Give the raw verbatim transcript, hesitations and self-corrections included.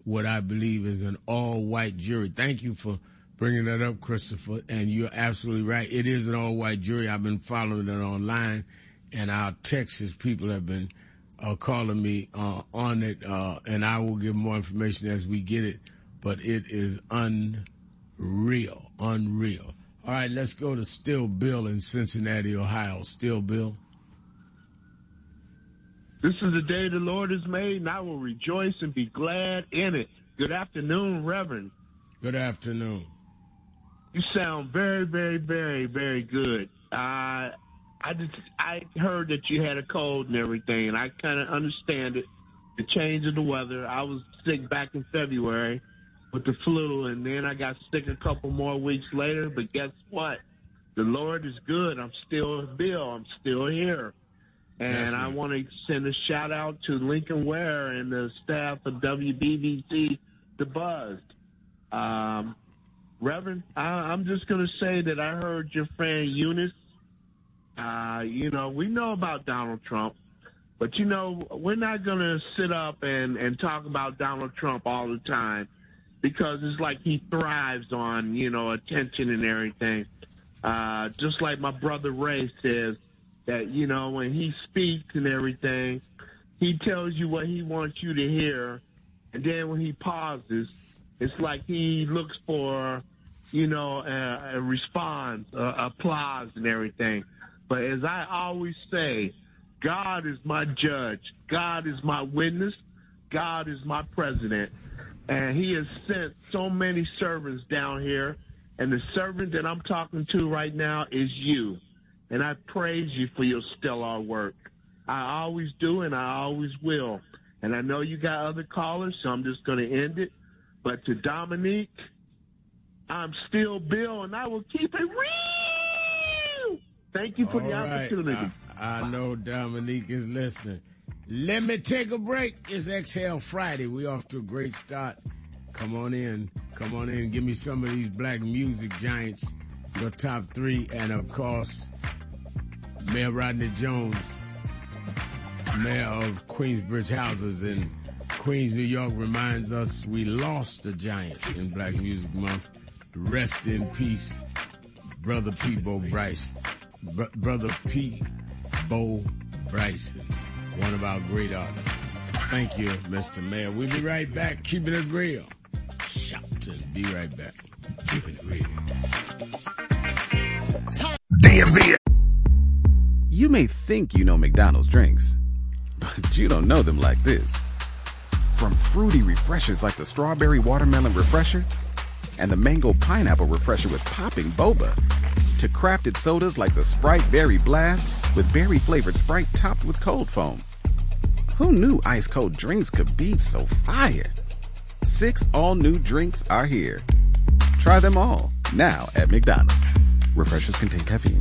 what I believe is an all-white jury. Thank you for bringing that up, Christopher, and you're absolutely right. It is an all-white jury. I've been following it online, and our Texas people have been uh, calling me uh, on it, uh, and I will give more information as we get it, but it is unreal, unreal. All right, let's go to Still Bill in Cincinnati, Ohio. Still Bill. This is the day the Lord has made, and I will rejoice and be glad in it. Good afternoon, Reverend. Good afternoon. You sound very, very, very, very good. Uh, I just I heard that you had a cold and everything, and I kind of understand it, the change of the weather. I was sick back in February with the flu, and then I got sick a couple more weeks later. But guess what? The Lord is good. I'm still Bill. I'm still here. And I want to send a shout-out to Lincoln Ware and the staff of W B B C, The Buzz. Um, Reverend, I, I'm just going to say that I heard your friend Eunice. Uh, you know, we know about Donald Trump, but, you know, we're not going to sit up and, and talk about Donald Trump all the time because it's like he thrives on, you know, attention and everything. Uh, just like my brother Ray says, that, you know, when he speaks and everything, he tells you what he wants you to hear. And then when he pauses, it's like he looks for, you know, a, a response, uh, applause and everything. But as I always say, God is my judge. God is my witness. God is my president. And he has sent so many servants down here. And the servant that I'm talking to right now is you. And I praise you for your stellar work. I always do, and I always will. And I know you got other callers, so I'm just going to end it. But to Dominique, I'm still Bill, and I will keep it real. Thank you for All the right. opportunity. I, I know Dominique is listening. Let me take a break. It's Exhale Friday. We off to a great start. Come on in. Come on in. Give me some of these black music giants, your top three, and, of course, Mayor Rodney Jones, mayor of Queensbridge Houses in Queens, New York, reminds us we lost a giant in Black Music Month. Rest in peace, Brother P. Bo Bryson. Br- Brother P. Bo Bryson, one of our great artists. Thank you, Mister Mayor. We'll be right back. Keeping it real. Shouting. Be right back. Keeping it real. D M V. You may think you know McDonald's drinks, but you don't know them like this. From fruity refreshers like the Strawberry Watermelon Refresher and the Mango Pineapple Refresher with popping boba, to crafted sodas like the Sprite Berry Blast with berry-flavored Sprite topped with cold foam. Who knew ice-cold drinks could be so fire? Six all-new drinks are here. Try them all, now at McDonald's. Refreshers contain caffeine.